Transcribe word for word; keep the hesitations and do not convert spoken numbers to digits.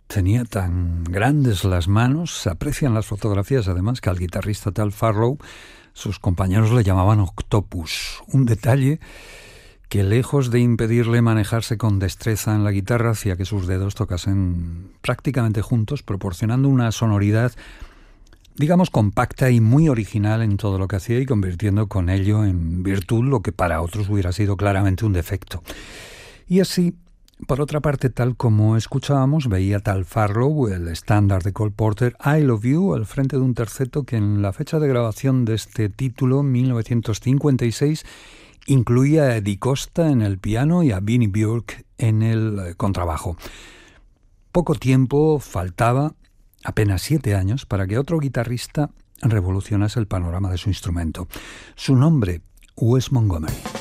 tenía tan grandes las manos, se aprecian las fotografías además, que al guitarrista Tal Farlow sus compañeros le llamaban Octopus, un detalle que lejos de impedirle manejarse con destreza en la guitarra hacía que sus dedos tocasen prácticamente juntos, proporcionando una sonoridad, digamos, compacta y muy original en todo lo que hacía y convirtiendo con ello en virtud lo que para otros hubiera sido claramente un defecto. Y así, por otra parte, tal como escuchábamos, veía Tal Farlow el estándar de Cole Porter I Love You al frente de un terceto que en la fecha de grabación de este título, mil novecientos cincuenta y seis, incluía a Eddie Costa en el piano y a Vinnie Björk en el contrabajo. Poco tiempo faltaba, apenas siete años, para que otro guitarrista revolucionase el panorama de su instrumento. Su nombre, Wes Montgomery.